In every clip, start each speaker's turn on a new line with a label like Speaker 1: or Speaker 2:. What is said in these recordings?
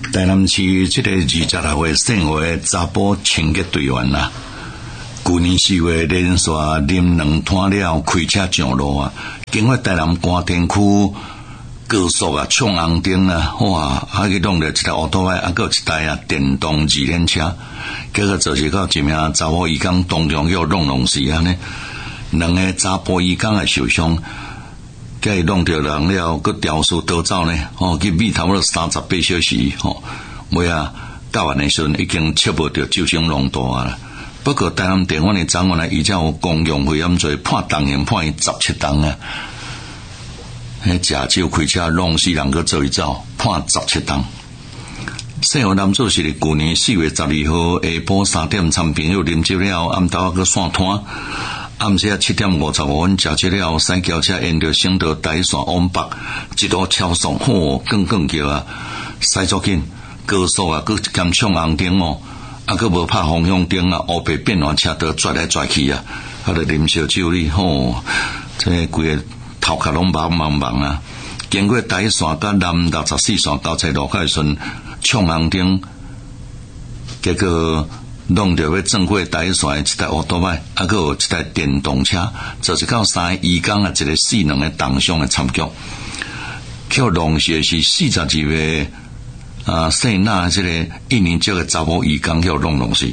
Speaker 1: 台南市这个26岁姓何的查甫清洁队员啦，去年4月连续啉2摊了，开车上路啊，经过台南官田区高速啊，冲红灯啊，哇！去弄着一台奥多麦，还有一台电动自行车，结果就是到一名查甫义工当中要弄死安尼，2个查甫义工也受伤。甲伊弄着人了，佮调速逃走呢？去美差不多38小时，尾到案的时阵已经测无着酒精浓度啊。不过台南地方的长官伊才有公用费盐罪判重刑，判伊17档啊。迄假酒开车弄死人，佮做伊走，判17档。姓何男子是去年4月12号下晡3点，参朋友啉酒了，暗昼去散摊。暗时7点55分，驾车了，驶轿车沿着省道台线往北，一路超速，更叫啊，驶足紧，高速啊，佮兼冲红灯佮无拍方向灯啊，乌白变换车道拽来拽去啊，就啉烧酒哩，这规个头壳拢茫啊。经过台线甲南64线交叉路口的时阵，冲红灯，结果弄着要正过台线的一台奥多麦，还有一台电动车，就是到3个义工一个死2个重伤的惨剧。叫弄死是42月姓那这个1年级的查某义工叫弄死，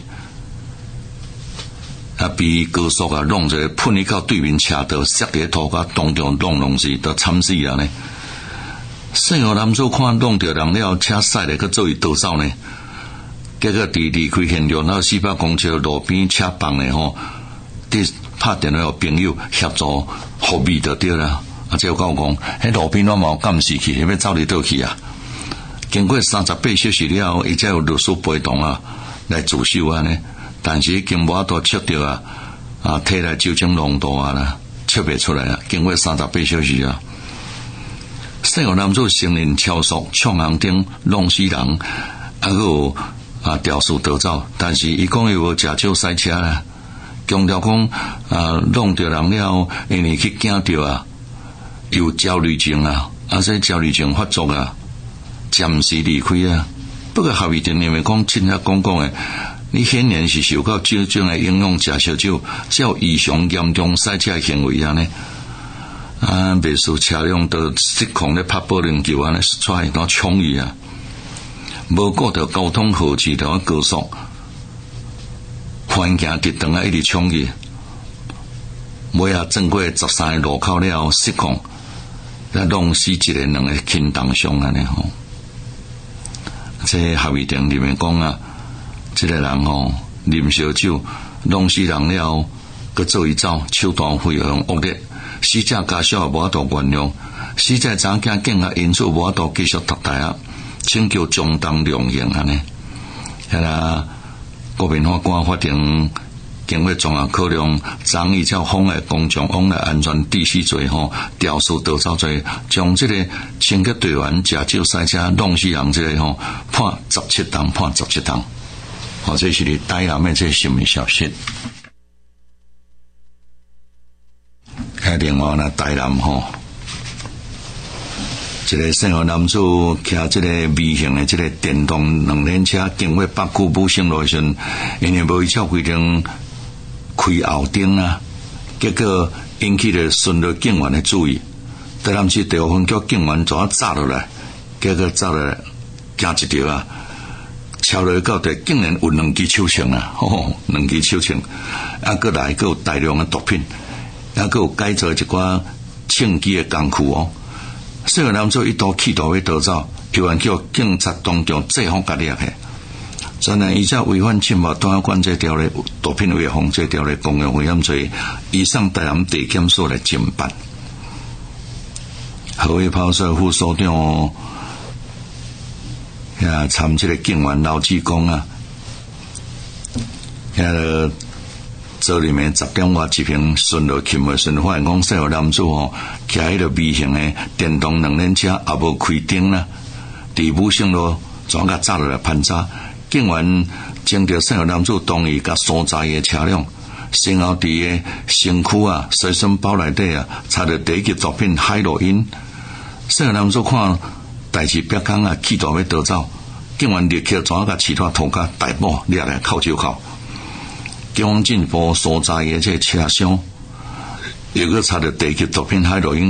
Speaker 1: 被高速弄着喷去到对面车道，摔伫涂骹当中弄死，都惨死啊呢！姓何男子看弄着人了，车驶咧，佮做伊逃走呢？结果离开现场，到400公尺路边车房咧拍电话给朋友协助护庇就对啦。这有讲，迄路边我嘛有监视器，要走伫倒去啊？经过38小时了，伊才有律师陪同来自首啊呢。但是已经无法度测到体内酒精浓度啦，测不出来啊。经过38小时啊，姓何男子承认超速、冲红灯、弄死人，还有调速逃走，但是伊讲伊无食酒赛车啦，强调讲弄着人了，因为去惊着有焦虑症这焦虑症发作暂时离开啊。不过合议庭认为讲，真正讲的，你显然是受到酒精的影响，食烧酒，才有异常严重赛车行为呢。未输车辆都失控咧拍保龄球咧，出来当冲伊啊！无顾到交通号志条高速，环境直长一直冲去，尾正过13个路口了失控，弄死1个2个轻重伤安尼吼。这合议庭里面讲这个人啉烧酒，弄死人了，佮做伊走，手段非常恶劣，死者家属也无法度原谅，死者早囝警察因此无法度继续读大请求中当量刑安尼。国民法官法庭经过综合考量，张议照妨碍公众往来安全秩序罪调速逃走罪，将这个清洁队员食酒赛车弄死人这个判17档，判17档。这是你台南的这新闻消息。另外台南一个姓何男子骑这个微型的这个电动2轮车经过北区武兴路时，因为无依照规定开后灯结果引起了巡逻警员的注意。台南市地方分局警员怎抓落来，结果抓落来惊一条超落到底竟然有2支手枪2支手枪，过来还有大量的毒品，还有改造一寡枪击的工具姓何男子一度企图要逃走，居然叫警察当场制服甲掠去。虽然伊这违反侵犯档案管制条例、毒品危害防治条例、公用危险罪，移送台南地检署来侦办。何伟炮社副所长参这个警员刘志光做里面10点外一瓶顺路勤的顺发现讲，姓何男子骑迄个微型的电动2轮车，也无开灯啦，伫武兴路怎甲抓落来盘查？警员经着姓何男子同意甲所在的车辆，先后伫个身躯随身包内底查到第一级毒品海洛因。姓何男子看代志别工企图要逃走， 警员立刻怎甲其他涂骹逮捕掠来扣手铐。警方进一步所在的这车厢，又去查到地级毒品海洛因